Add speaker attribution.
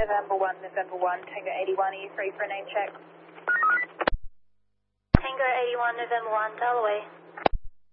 Speaker 1: November 1, Tango 81, are you free for a name check?
Speaker 2: Tango 81, November 1, dial away.